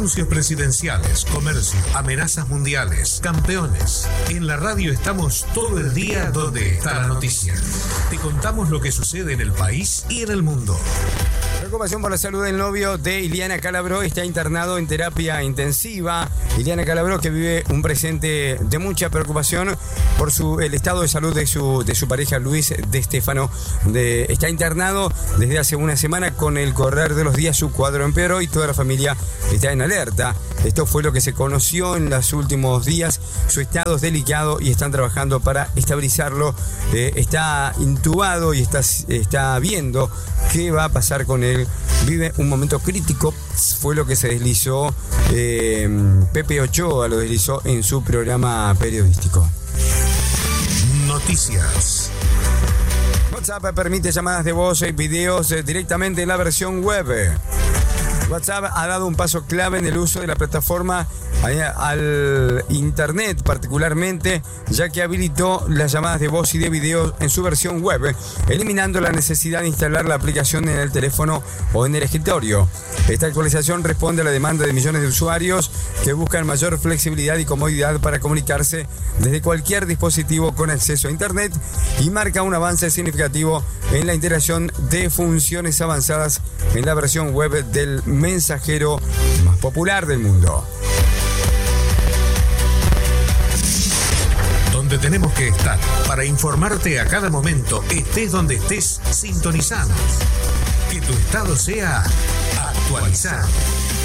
Anuncios presidenciales, comercio, amenazas mundiales, campeones. En la radio estamos todo el día donde está la noticia. Te contamos lo que sucede en el país y en el mundo. Preocupación por la salud del novio de Iliana Calabró. Está internado en terapia intensiva. Iliana Calabró, que vive un presente de mucha preocupación por el estado de salud de su pareja Luis de Stefano. Está internado desde hace una semana. Con el correr de los días su cuadro empeoró y toda la familia está en alerta. Esto fue lo que se conoció en los últimos días. Su estado es delicado y están trabajando para estabilizarlo. Está intubado y está viendo qué va a pasar con él. Vive un momento crítico. Fue lo que se deslizó Pepe Ochoa, lo deslizó en su programa periodístico. Noticias. WhatsApp permite llamadas de voz y videos directamente en la versión web. WhatsApp ha dado un paso clave en el uso de la plataforma al internet, particularmente, ya que habilitó las llamadas de voz y de video en su versión web, eliminando la necesidad de instalar la aplicación en el teléfono o en el escritorio. Esta actualización responde a la demanda de millones de usuarios que buscan mayor flexibilidad y comodidad para comunicarse desde cualquier dispositivo con acceso a internet y marca un avance significativo en la integración de funciones avanzadas en la versión web del mensajero más popular del mundo. Donde tenemos que estar para informarte a cada momento, estés donde estés, sintonizanos. Que tu estado sea actualizado.